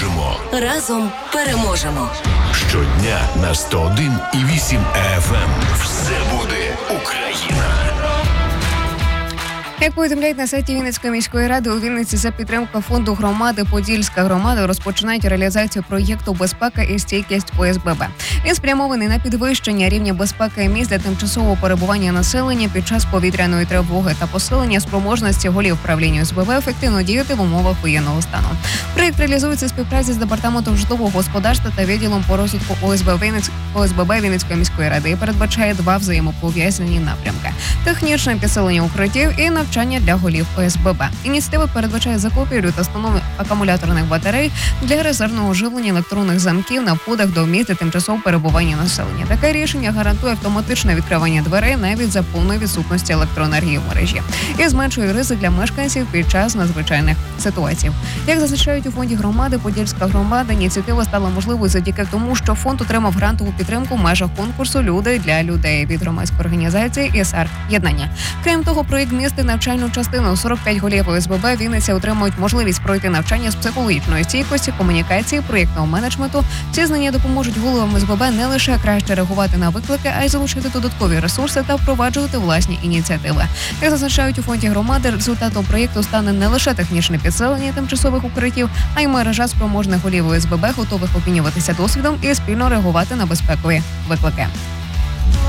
допоможемо. Разом переможемо. Щодня на 101,8 FM. Все буде Україна. Як повідомляють на сайті Вінницької міської ради, у Вінниці за підтримки фонду громади «Подільська громада» розпочинають реалізацію проєкту «Безпека і стійкість ОСББ». Він спрямований на підвищення рівня безпеки місць для тимчасового перебування населення під час повітряної тривоги та посилення спроможності голів правління ОСББ ефективно діяти в умовах воєнного стану. Проєкт реалізується у співпраці з Департаментом житлового господарства та відділом по розвитку ОСББ Вінницької міської ради і передбачає два взаємопов'язані напрямки – технічне підсилення укриттів і навчання для голів ОСББ. Ініціатива передбачає закупівлю та встановлення акумуляторних батарей для резервного живлення електронних замків на входах до місць для тимчасового перебування населення. Таке рішення гарантує автоматичне відкривання дверей навіть за повної відсутності електроенергії в мережі і зменшує ризик для мешканців під час надзвичайних ситуацій. Як зазначають у фонді громади «Подільська громада», ініціатива стала можливою завдяки тому, що фонд отримав грантову підтримку в межах конкурсу «Люди для людей» від громадської організації «ІСР Єднання». Крім того, проєкт містить навчальну частину. 45 голів ОСББ Вінниці отримують можливість пройти навчання з психологічної стійкості, комунікації, проєктного менеджменту. Ці знання допоможуть головам ОСББ не лише краще реагувати на виклики, а й залучити додаткові ресурси та впроваджувати власні ініціативи. Як зазначають у фонді громади, результатом проєкту стане не лише технічне підсилення тимчасових укриттів, а й мережа спроможних голів ОСББ, готових обмінюватися досвідом і спільно реагувати на безпекові виклики.